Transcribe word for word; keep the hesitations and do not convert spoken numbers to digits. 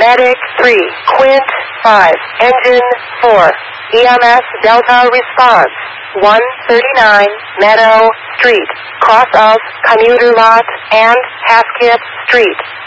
Medic three, Quint five, Engine four, E M S Delta response, one thirty-nine Meadow Street, cross of Commuter Lot and Haskett Street.